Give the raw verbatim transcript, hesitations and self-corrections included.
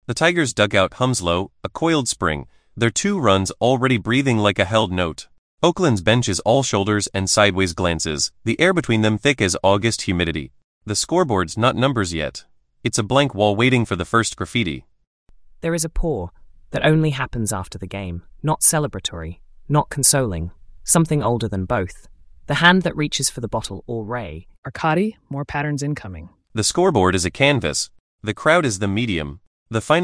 The Tigers' dugout hums low, a coiled spring, their two runs already breathing like a held note. Oakland's bench is all shoulders and sideways glances, the air between them thick as August humidity. The scoreboard's not numbers yet. It's a blank wall waiting for the first graffiti. There is a pause that only happens after the game, not celebratory, not consoling, something older than both. The hand that reaches for the bottle or ray. Arcadi, more patterns incoming. The scoreboard is a canvas. The crowd is the medium. The final